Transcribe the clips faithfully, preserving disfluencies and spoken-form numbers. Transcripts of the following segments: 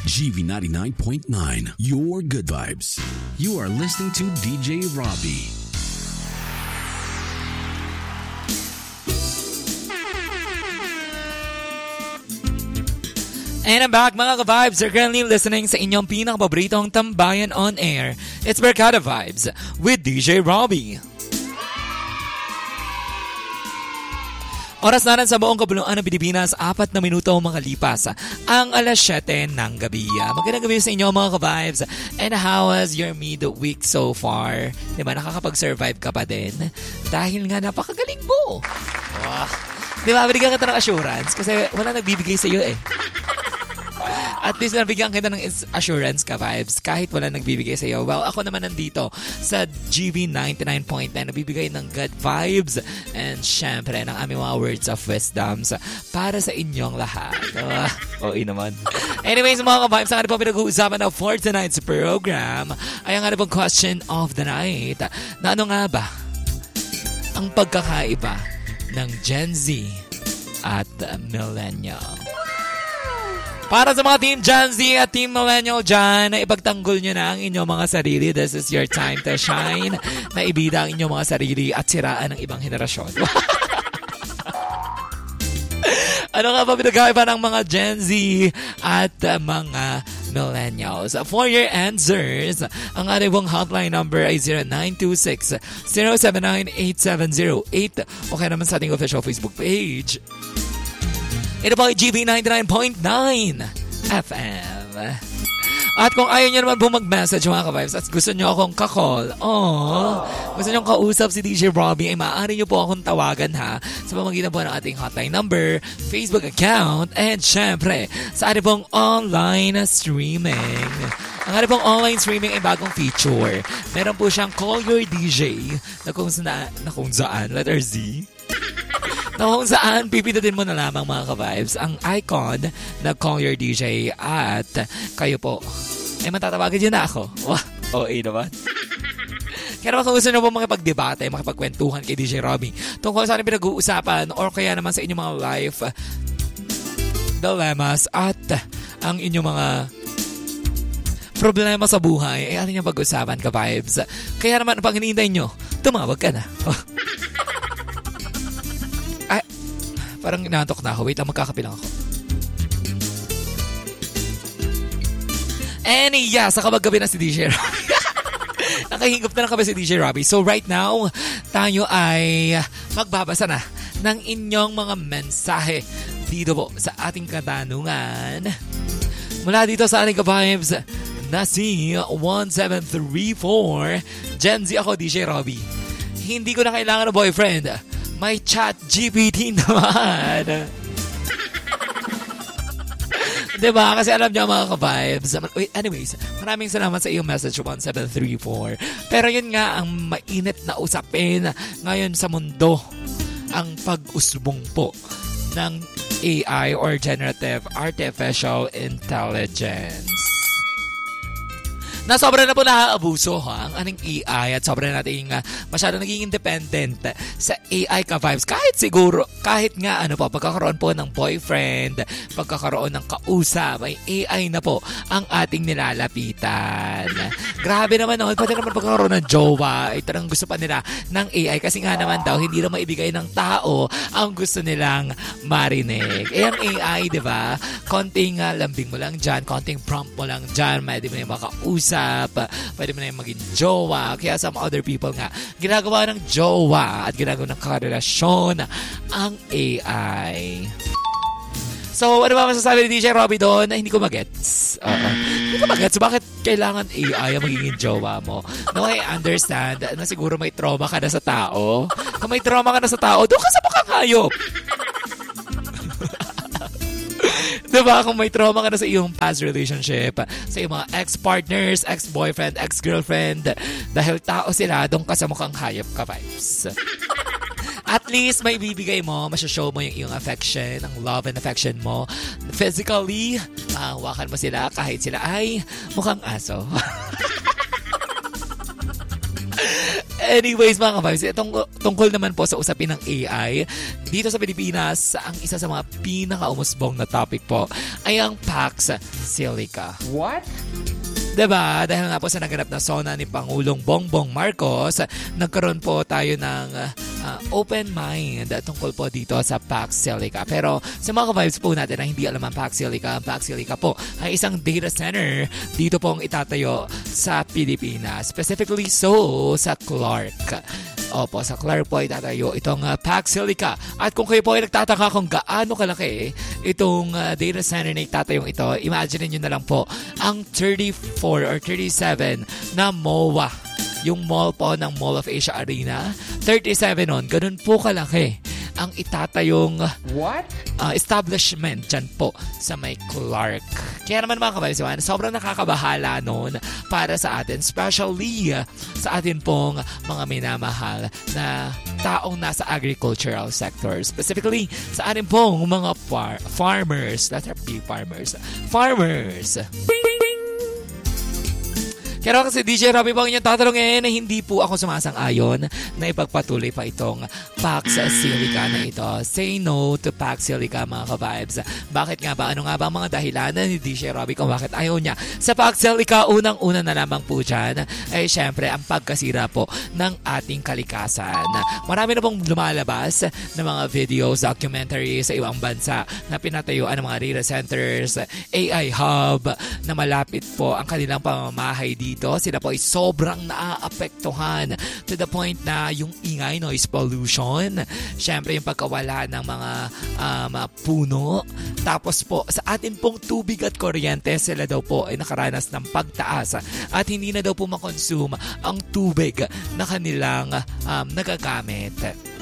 G V ninety-nine point nine, your good vibes. You are listening to D J Robbie. And I'm back, mga ka-vibes. You're currently listening sa inyong pinakapaboritong tambayan on air. It's Barkada Vibes with D J Robbie. Oras na rin sa buong kabuluan ng Pilipinas, apat na minuto makalipas ang alas siyete ng gabi. Magandang gabi sa inyo, mga ka-vibes. And how was your midweek so far? Diba, nakakapag-survive ka pa din? Dahil nga napakagaling mo. Wow. Diba, binigyan kita ng assurance kasi wala nagbibigay sa iyo eh. At least nabigyan kita ng assurance ka, vibes, kahit wala nagbibigay sa iyo. Well, ako naman nandito sa G V ninety-nine point nine, nabibigay ng good vibes and syempre ng aming mga words of wisdoms para sa inyong lahat. Oo, oh, naman. Anyways, mga ka-vibes, ang ano pong pinag-uusapan na for tonight's program ay ang ano pong question of the night na ano nga ba ang pagkakaiba ng Gen Z at Millennial. Para sa mga Team Gen Z at Team Millennial dyan, na ipagtanggol nyo na ang inyong mga sarili. This is your time to shine. Na ibida ang inyong mga sarili at siraan ng ibang henerasyon. Ano nga ba pinagkaiba ng mga Gen Z at uh, mga Millennials? For your answers, ang ating pong hotline number ay zero nine two six, zero seven nine, eight seven zero eight o kaya naman sa ating official Facebook page. Ito po ay G V ninety-nine point nine F M. At kung ayaw nyo naman po mag-message, mga ka-vibes, at gusto nyo akong kakall, oh, gusto nyo kausap si D J Robbie, ay maaari nyo po akong tawagan ha sa pamagitan po ng ating hotline number, Facebook account, and syempre sa ating pong online streaming. Ang ating pong online streaming ay bagong feature. Meron po siyang Call Your D J na kung saan, na kung saan letter Z. Na kung saan, pipindutin mo na lamang, mga ka-vibes, ang icon na Call Your D J at kayo po ay matatawagan nyo na ako. Wow, O A naman. Kaya naman kung gusto nyo po makipag-debate, makipagkwentuhan kay D J Robbie tungkol saan pinag-uusapan or kaya naman sa inyong mga life dilemmas at ang inyong mga problema sa buhay, ay atin yung pag-usapan, ka-vibes. Kaya naman, pag hinihintay nyo, tumawag ka na. Ay, parang inaantok na ako. Wait lang, magkakapilang ako. And yeah, sa kabagabi na si D J Robbie. Nakahingap na lang kami si D J Robbie. So right now, tayo ay magbabasa na ng inyong mga mensahe dito po sa ating katanungan. Mula dito sa ating ka-vibes na si one seven three four, Gen Z ako, D J Robbie. Hindi ko na kailangan ng boyfriend. May chat G P T naman. Diba? Kasi alam niyo, mga ka-vibes. Wait, anyways, maraming salamat sa iyong message, one seven three four. Pero yun nga, ang mainit na usapin ngayon sa mundo, ang pag-usbong po ng A I or Generative Artificial Intelligence. Na sobrang na po nakaabuso ha, ang ating A I at sobrang natin uh, masyado naging independent sa A I ka-vibes. Kahit siguro, kahit nga ano po, pagkakaroon po ng boyfriend, pagkakaroon ng kausap, ay A I na po ang ating nilalapitan. Grabe naman noon, pwede naman pagkakaroon ng jowa, ito nang gusto pa nila ng A I kasi nga naman daw, hindi na maibigay ng tao ang gusto nilang marinig. Eh ang A I, di ba? Konting uh, lambing mo lang dyan, konting prompt mo lang dyan, pwede mo yung makausap, pwede mo na yung maging jowa. Kaya some other people nga ginagawa ng jowa at ginagawa ng karelasyon ang A I. So, ano ba masasabi ni D J Robbie doon na hindi ko magets? Uh, hindi ko magets. Bakit kailangan A I ang magiging jowa mo? No, I understand na siguro may trauma ka na sa tao. Kung may trauma ka na sa tao, doon ka sa mukhang hayop. Diba? Kung may trauma ka na sa iyong past relationship, sa iyong mga ex-partners, ex-boyfriend, ex-girlfriend, dahil tao sila, doon ka sa mukhang hayop ka, vibes. At least may bibigay mo, masashow mo yung iyong affection, ang love and affection mo. Physically, mahawakan mo sila kahit sila ay mukhang aso. Anyways, mga ka-vibes, itong, tungkol naman po sa usapin ng A I, dito sa Pilipinas, ang isa sa mga pinaka-umusbong na topic po ay ang Pax Silica. What? Diba? Dahil nga po sa naganap na SONA ni Pangulong Bongbong Marcos, nagkaroon po tayo ng uh, open mind tungkol po dito sa Pax Silica. Pero sa mga ka-vibes po natin na hindi alam ang Pax Silica, ang Pax Silica po ay isang data center dito pong itatayo sa Pilipinas. Specifically so sa Clark. Opo, sa Clark po ay tatayo itong uh, Pax Silica. At kung kayo po ay nagtataka kung gaano kalaki itong uh, data center na itatayong ito, imagine nyo na lang po ang thirty-four or thirty-seven na M O A. Yung mall po ng Mall of Asia Arena, thirty-seven on, ganun po kalaki ang itatayong What? Uh, establishment dyan po sa may Clark. Kaya naman mga kabayan, sobrang nakakabahala noon para sa atin, especially uh, sa atin pong mga minamahal na taong nasa agricultural sector. Specifically, sa atin pong mga far- farmers, that are big farmers, farmers. Bing, bing, bing. Kaya kasi D J Robbie po ang inyong tatanungin na hindi po ako sumasang-ayon na ipagpatuloy pa itong Pax Silica na ito. Say no to Pax Silica, mga ka-vibes. Bakit nga ba? Ano nga ba ang mga dahilan ni D J Robbie kung bakit ayaw niya? Sa Pax Silica, unang-una na lamang po dyan ay syempre ang pagkasira po ng ating kalikasan. Marami na pong lumalabas na mga videos, documentaries sa ibang bansa na pinatayuan ng mga data centers, A I hub na malapit po ang kanilang pamamahay dito. Sila po ay sobrang naaapektuhan to the point na yung ingay, noise pollution, syempre yung pagkawala ng mga um, puno, tapos po sa atin pong tubig at kuryente, sila daw po ay nakaranas ng pagtaas at hindi na daw po makonsume ang tubig na kanilang um, nagagamit.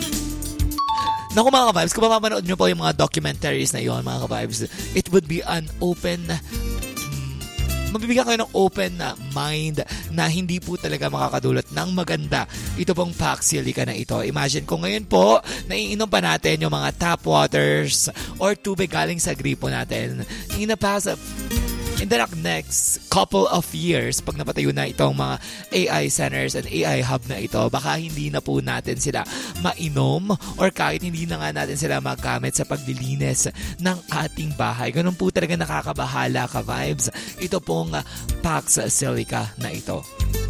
Naku mga ka-vibes, kung mapapanood nyo po yung mga documentaries na yon, mga ka-vibes, it would be an open mabibigyan kayo ng open mind na hindi po talaga makakadulot ng maganda ito pong Pax Silica na ito. Imagine kung ngayon po naiinom pa natin yung mga tap waters or tubig galing sa gripo natin in the past in the next couple of years, pag napatayo na itong mga A I centers and A I hub na ito, baka hindi na po natin sila mainom or kahit hindi na nga natin sila magamit sa paglilinis ng ating bahay. Ganun po talaga nakakabahala ka vibes. Ito pong Pax Silica na ito.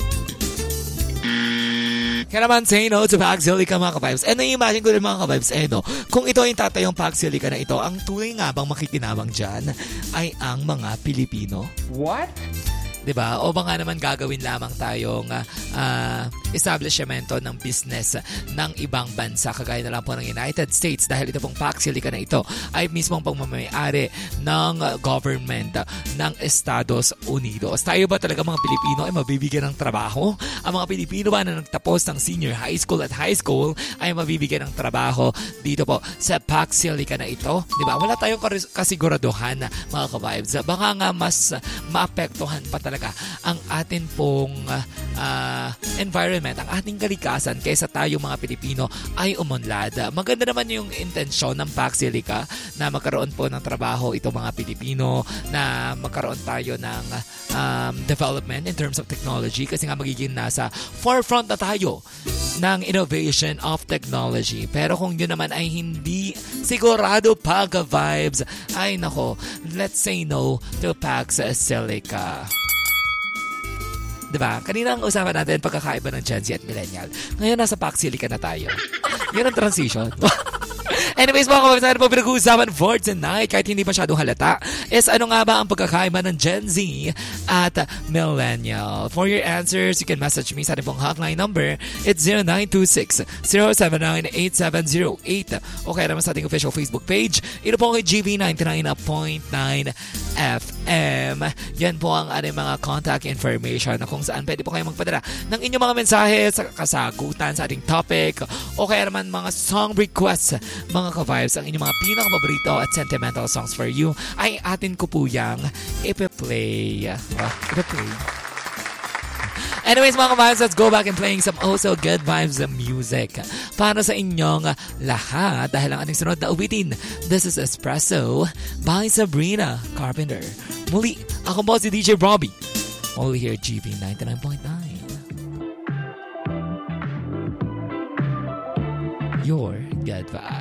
Kaya naman say no to Pax Silica, mga ka-vibes. And na-imagine ko rin mga ka-vibes, eh no, kung ito yung tatayong Pax Silica na ito, ang tunay nga bang makikinabang dyan ay ang mga Pilipino? What? Diba? O ba nga naman gagawin lamang tayong uh, establishmento ng business ng ibang bansa kagaya na lang po ng United States dahil ito pong Pax Silica na ito ay mismong pagmamayari ng government ng Estados Unidos. Tayo ba talaga mga Pilipino ay mabibigyan ng trabaho? Ang mga Pilipino ba na nagtapos ng senior high school at high school ay mabibigyan ng trabaho dito po sa Pax Silica na ito? Diba? Wala tayong kasiguraduhan mga ka-vibes. Baka nga mas maapektuhan pa talaga ang atin pong uh, environment, ang ating kalikasan kaysa tayo mga Pilipino ay umunlad. Maganda naman yung intensyon ng Pax Silica na magkaroon po ng trabaho itong mga Pilipino, na magkaroon tayo ng um, development in terms of technology kasi nga magiging nasa forefront na tayo ng innovation of technology. Pero kung yun naman ay hindi sigurado pa ka-vibes, ay nako, let's say no to Pax Silica. Diba? Kanina ang usapan natin pagkakaiba ng Gen Z at Millennial. Ngayon nasa Pax Silica na tayo. Yun ang transition. Anyways, mga kapatid, ano po pinag-uusapan for tonight kahit hindi masyadong halata is ano nga ba ang pagkakaiba ng Gen Z at Millennial. For your answers, you can message me sa ating pong hotline number. It's zero nine two six, zero seven nine, eight seven zero eight o kaya naman sa ating official Facebook page. Ito po ang G V ninety-nine point nine F M. Yan po ang ating mga contact information na kung saan pwede po kayo magpadala ng inyong mga mensahe sa kasagutan sa ating topic o kaya naman mga song requests, mga ka-vibes, ang inyong mga pinaka-paborito at sentimental songs for you ay atin ko po yung ipe-play. Uh, ipe-play. Anyways, mga ka-vibes, let's go back and playing some also good vibes of music para sa inyong lahat dahil ang ating sunod na uwitin. This is Espresso by Sabrina Carpenter. Muli, ako po si D J Robbie. Only here G V ninety-nine point nine. your good vibes.